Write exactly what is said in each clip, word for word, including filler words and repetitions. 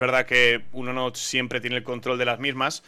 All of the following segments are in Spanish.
verdad que uno no siempre tiene el control de las mismas,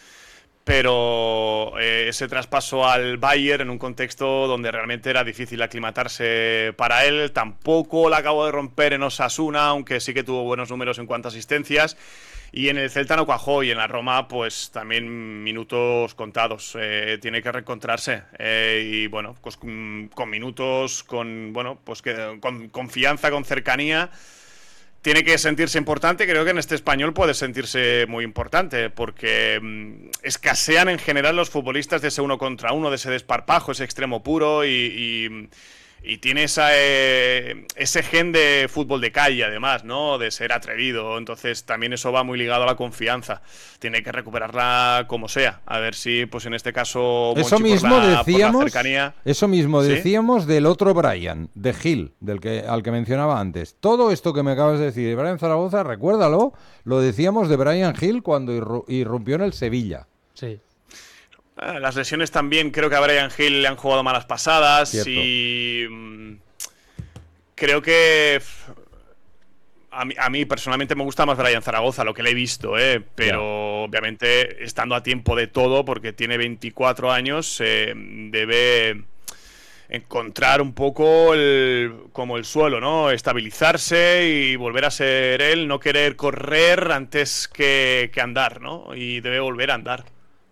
pero eh, ese traspaso al Bayern en un contexto donde realmente era difícil aclimatarse para él, tampoco la acabó de romper en Osasuna, aunque sí que tuvo buenos números en cuanto a asistencias, y en el Celta no cuajó, y en la Roma pues también minutos contados, eh, tiene que reencontrarse, eh, y bueno, pues con, con minutos, con bueno, pues que, con confianza, con cercanía. Tiene que sentirse importante. Creo que en este Español puede sentirse muy importante, porque mmm, escasean en general los futbolistas de ese uno contra uno, de ese desparpajo, ese extremo puro, y, y, y tiene esa, eh, ese gen de fútbol de calle, además, ¿no? De ser atrevido. Entonces también eso va muy ligado a la confianza. Tiene que recuperarla como sea. A ver si, pues en este caso, eso Monchi, mismo por la, decíamos, por la cercanía. Eso mismo ¿Sí? decíamos del otro Brian, de Gil, del que al que mencionaba antes. Todo esto que me acabas de decir de Brian Zaragoza, recuérdalo, lo decíamos de Brian Gil cuando irru- irrumpió en el Sevilla. Sí. Las lesiones también, creo que a Brian Hill le han jugado malas pasadas. Cierto. Y mmm, creo que a mí, a mí personalmente me gusta más Brian Zaragoza, lo que le he visto, ¿eh? Pero yeah. obviamente estando a tiempo de todo, porque tiene veinticuatro años, eh, debe encontrar un poco el, como el suelo, ¿no? Estabilizarse y volver a ser él, no querer correr antes que, que andar, ¿no? Y debe volver a andar.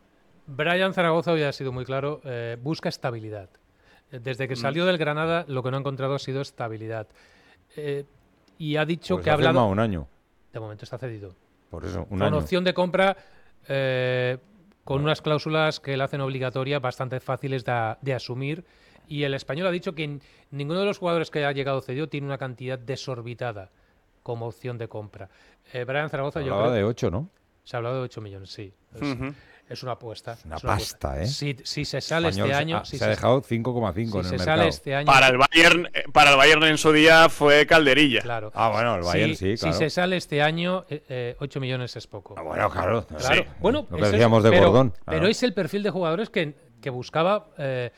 Brian Zaragoza hoy ha sido muy claro, eh, busca estabilidad. Desde que salió del Granada, lo que no ha encontrado ha sido estabilidad. Eh, y ha dicho pues que ha hablado... firmado un año. De momento está cedido. Por eso, un con año. opción de compra, eh, con bueno. unas cláusulas que la hacen obligatoria, bastante fáciles de, de asumir. Y el Español ha dicho que ninguno de los jugadores que ha llegado cedido tiene una cantidad desorbitada como opción de compra. Eh, Brian Zaragoza... Se yo hablaba creo, de ocho, ¿no? Se ha hablado de ocho millones, sí. Es, uh-huh. es una apuesta. Es una es una pasta, apuesta. ¿eh? Si, si se sale Español este año... Se, si se ha dejado cinco coma cinco si en el se mercado. Sale este año, para, el Bayern, para el Bayern en su día fue calderilla. Claro. Ah, bueno, el Bayern si, sí, claro. Si se sale este año, eh, eh, ocho millones es poco. Ah, bueno, claro. claro. Sí. Bueno, lo que decíamos es, de pero, Gordón. Pero claro. es el perfil de jugadores que, que buscaba... Eh,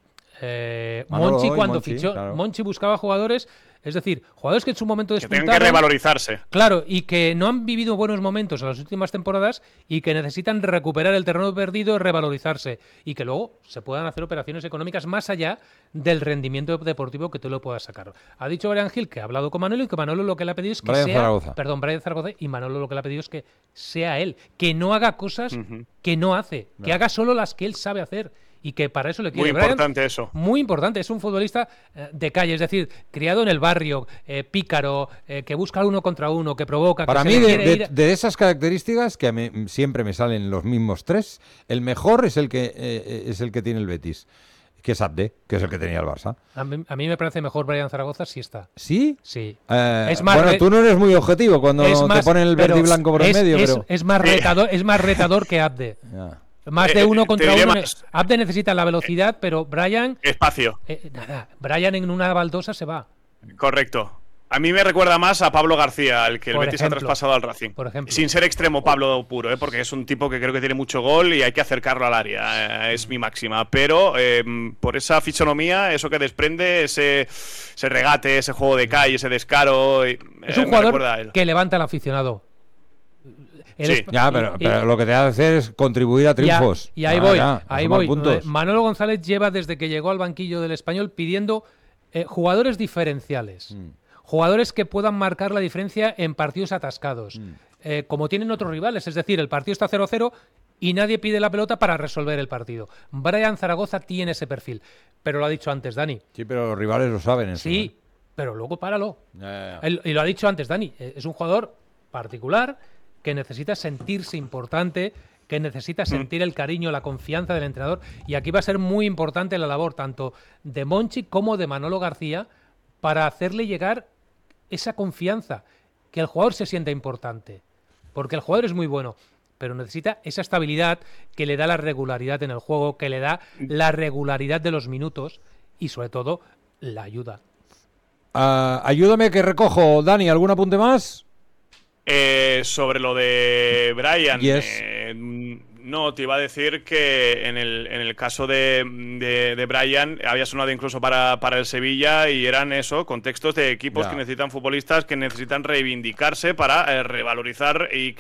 Eh, Manolo Monchi cuando Monchi, fichó, claro. Monchi buscaba jugadores, es decir, jugadores que en su momento despuntaron, que tengan que revalorizarse. Claro, y que no han vivido buenos momentos en las últimas temporadas y que necesitan recuperar el terreno perdido y revalorizarse y que luego se puedan hacer operaciones económicas más allá del rendimiento deportivo que tú lo puedas sacar. Ha dicho Brian Gil que ha hablado con Manolo y que Manolo lo que le ha pedido es que Brian sea, Zaragoza. perdón, Brian Zaragoza y Manolo lo que le ha pedido es que sea él, que no haga cosas uh-huh. que no hace, que no. haga solo las que él sabe hacer. Y que para eso le quiere. Muy Brian, importante eso. Muy importante. Es un futbolista eh, de calle, es decir, criado en el barrio, eh, pícaro, eh, que busca uno contra uno, que provoca. Para que mí, se de, de, de, ir... de esas características, que a mí siempre me salen los mismos tres, el mejor es el que eh, es el que tiene el Betis, que es Abde, que es el que tenía el Barça. A mí, a mí me parece mejor Brian Zaragoza si está. ¿Sí? Sí. Eh, es más bueno, re... tú no eres muy objetivo cuando es te más, ponen el verde y blanco por es, el medio, es, pero... Es más retador, es más retador que Abde. Ya. Más de uno eh, contra uno. Más. Abde necesita la velocidad, pero Brian... Espacio. Eh, nada, Brian en una baldosa se va. Correcto. A mí me recuerda más a Pablo García, al que el por Betis ejemplo, ha traspasado al Racing. Por ejemplo. Sin ser extremo Pablo puro, ¿eh? Porque es un tipo que creo que tiene mucho gol y hay que acercarlo al área. Eh, es mi máxima. Pero eh, por esa fisonomía, eso que desprende, ese, ese regate, ese juego de calle, ese descaro... Eh, es un jugador que levanta al aficionado. Sí. Ya, pero, y, pero lo que te hace hacer es contribuir a triunfos. Y, y ahí ah, voy, ya, ahí voy. Manolo González lleva desde que llegó al banquillo del Español pidiendo eh, jugadores diferenciales. Mm. Jugadores que puedan marcar la diferencia en partidos atascados. Mm. Eh, como tienen otros rivales, es decir, el partido está cero cero y nadie pide la pelota para resolver el partido. Brian Zaragoza tiene ese perfil. Pero lo ha dicho antes Dani. Sí, pero los rivales lo saben eso. Sí, ¿eh? pero luego páralo. Ya, ya, ya. Él, y lo ha dicho antes Dani. Es un jugador particular que necesita sentirse importante, que necesita sentir el cariño, la confianza del entrenador. Y aquí va a ser muy importante la labor tanto de Monchi como de Manolo García para hacerle llegar esa confianza, que el jugador se sienta importante. Porque el jugador es muy bueno, pero necesita esa estabilidad que le da la regularidad en el juego, que le da la regularidad de los minutos y, sobre todo, la ayuda. Uh, ayúdame que recojo, Dani, ¿algún apunte más? Eh, sobre lo de Brian, yes. eh, No, te iba a decir que en el, en el caso de, de, de Brian había sonado incluso para, para el Sevilla y eran eso, contextos de equipos ya. que necesitan futbolistas que necesitan reivindicarse para eh, revalorizar y